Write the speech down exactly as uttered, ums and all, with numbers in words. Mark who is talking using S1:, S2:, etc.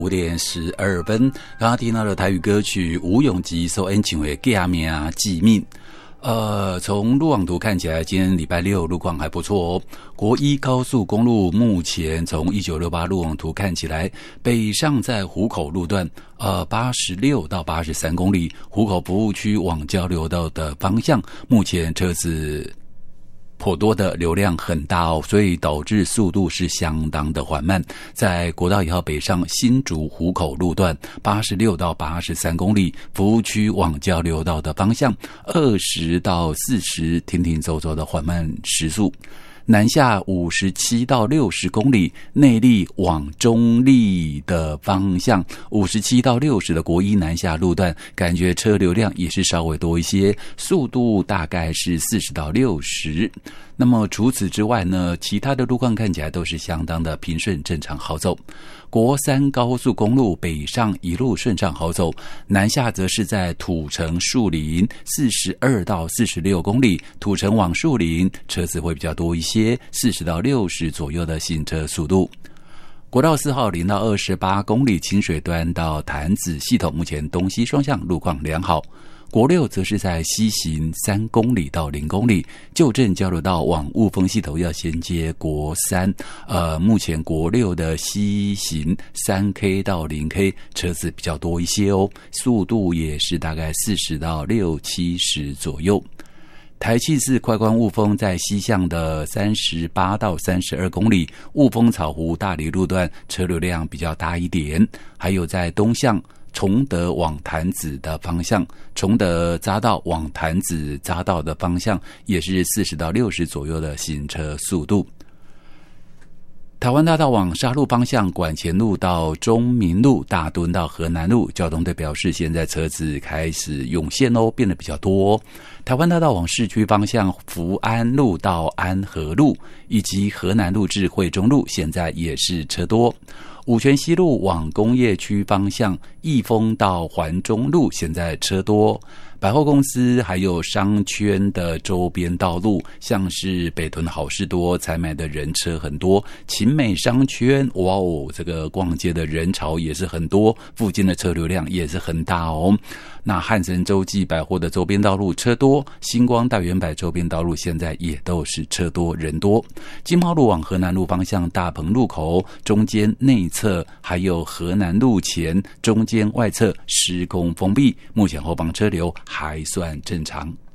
S1: 五点十二分，刚刚听到的台语歌曲吴永吉所演唱的《假命记命》。呃，从路网图看起来，今天礼拜六路况还不错哦。国一高速公路目前从一九六八路网图看起来，北上在湖口路段，呃，八十六到八十三公里，湖口服务区往交流道的方向，目前车子颇多的流量很大哦，所以导致速度是相当的缓慢。在国道一号北上新竹湖口路段八十六到八十三公里，服务区往交流道的方向二十到四十停停走走的缓慢时速。南下五十七到六十公里，内坜往中坜的方向，五十七到六十的国一南下路段，感觉车流量也是稍微多一些，速度大概是四十到六十。那么除此之外呢，其他的路况看起来都是相当的平顺正常好走。国三高速公路北上一路顺畅好走，南下则是在土城树林四十二到四十六公里，土城往树林车子会比较多一些，四十到六十左右的行车速度。国道四号零到二十八公里清水端到潭子系统，目前东西双向路况良好。国六则是在西行三公里到零公里，旧镇交流道往雾峰系统要衔接国三，呃，目前国六的西行三 K 到零 K 车子比较多一些哦，速度也是大概四十到六七十左右。台七四快关雾峰在西向的三十八到三十二公里，雾峰草湖大里路段车流量比较大一点，还有在东向崇德往潭子的方向，崇德匝道往潭子匝道的方向也是四十到六十左右的行车速度。台湾大道往沙鹿方向，管前路到中民路、大墩到河南路，交通队表示现在车子开始涌现哦，变得比较多哦。台湾大道往市区方向，福安路到安和路以及河南路至惠中路，现在也是车多。五权西路往工业区方向，义丰到环中路现在车多。百货公司还有商圈的周边道路，像是北屯好事多采买的人车很多，勤美商圈哇哦，这个逛街的人潮也是很多，附近的车流量也是很大哦。那汉神洲际百货的周边道路车多，星光大圆柏周边道路现在也都是车多人多。金茂路往河南路方向，大鹏路口中间内侧还有河南路前中间外侧施工封闭，目前后方车流还算正常。